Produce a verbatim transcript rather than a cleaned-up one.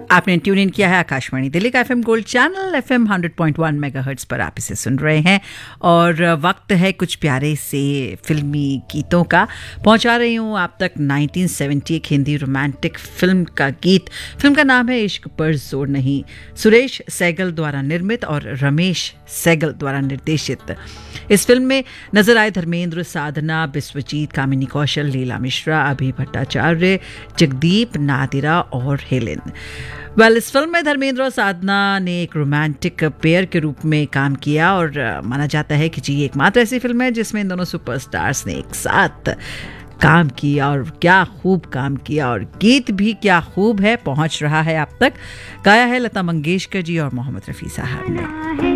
आपने tune in किया है आकाशवाणी दिल्ली का FM gold channel FM hundred point one megahertz पर आप इसे सुन रहे हैं और वक्त है कुछ प्यारे से फिल्मी गीतों का। पहुंचा रही हूं आप तक नाइनटीन सेवेंटी एक हिंदी रोमांटिक फिल्म का गीत। फिल्म का नाम है इश्क पर जोर नहीं, सुरेश सहगल द्वारा निर्मित और रमेश सहगल द्वारा निर्देशित। इस फिल्म में नजर आए धर्मेंद्र, साधना, विश्वजीत, कामिनी कौशल, लीला मिश्रा, अभि भट्टाचार्य, जगदीप, नादिरा और हेलेन। वेल well, इस फिल्म में धर्मेंद्र और साधना ने एक रोमांटिक पेयर के रूप में काम किया और माना जाता है कि जी एकमात्र ऐसी फिल्म है जिसमें इन दोनों सुपरस्टार्स ने एक साथ काम किया और क्या खूब काम किया और गीत भी क्या खूब है, पहुंच रहा है आप तक। गाया है लता मंगेशकर जी और मोहम्मद रफ़ी साहब ने।